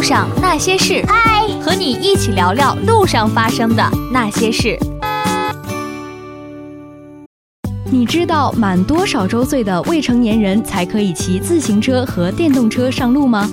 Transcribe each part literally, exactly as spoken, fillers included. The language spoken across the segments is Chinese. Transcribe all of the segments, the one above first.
上那些事， 嗨， 和你一起聊聊路上发生的那些事。你知道满多少周岁的未成年人才可以骑自行车和电动车上路吗？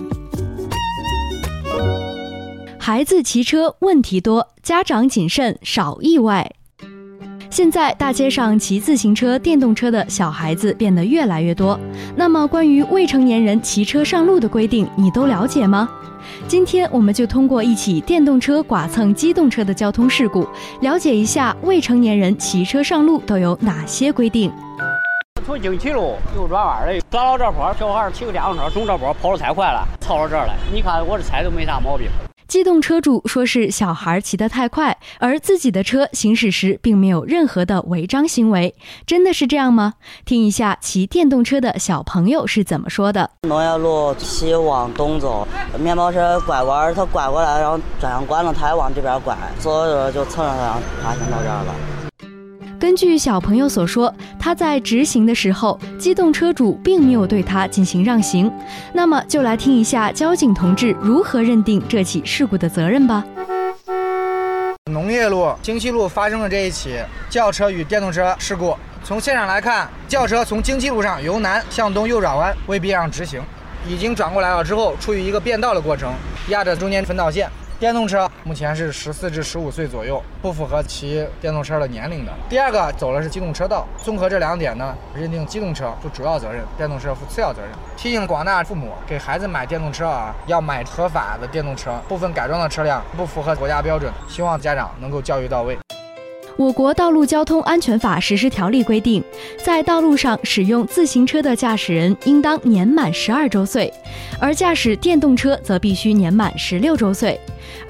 孩子骑车问题多，家长谨慎少意外。现在大街上骑自行车、电动车的小孩子变得越来越多。那么关于未成年人骑车上路的规定，你都了解吗？今天我们就通过一起电动车剐蹭机动车的交通事故，了解一下未成年人骑车上路都有哪些规定。 从经七路右转弯的，转到这坡，小孩骑个电动车从这坡跑得太快了，超到这儿来。你看我这踩都没啥毛病。 机动车主说是小孩骑得太快，而自己的车行驶时并没有任何的违章行为，真的是这样吗？听一下骑电动车的小朋友是怎么说的。 农业路骑往东走，面包车拐弯，他拐过来，然后转向关了，他还往这边拐，走着就蹭上他，然后爬行到这儿了。 根据小朋友所说，他在直行的时候，机动车主并没有对他进行让行。那么就来听一下交警同志如何认定这起事故的责任吧。 农业路京七路发生了这一起轿车与电动车事故。从现场来看，轿车从京七路上由南向东右转弯，未必让直行，已经转过来了之后，处于一个变道的过程，压着中间分道线。电动车目前是十四至十五岁左右，不符合骑电动车的年龄的。第二个走的是机动车道，综合这两点呢，认定机动车负主要责任，电动车负次要责任。提醒广大父母，给孩子买电动车啊，要买合法的电动车，部分改装的车辆不符合国家标准，希望家长能够教育到位。 我国道路交通安全法实施条例规定，在道路上使用自行车的驾驶人应当年满十二周岁，而驾驶电动车则必须年满十六周岁。